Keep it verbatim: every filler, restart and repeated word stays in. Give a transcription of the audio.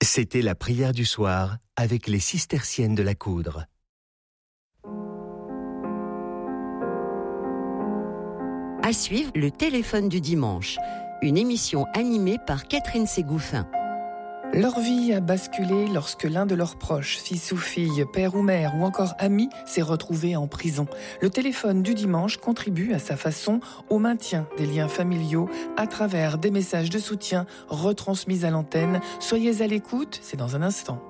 C'était la prière du soir avec les cisterciennes de la Coudre. À suivre, le téléphone du dimanche, une émission animée par Catherine Ségouffin. Leur vie a basculé lorsque l'un de leurs proches, fils ou fille, père ou mère ou encore ami, s'est retrouvé en prison. Le téléphone du dimanche contribue à sa façon au maintien des liens familiaux à travers des messages de soutien retransmis à l'antenne. Soyez à l'écoute, c'est dans un instant.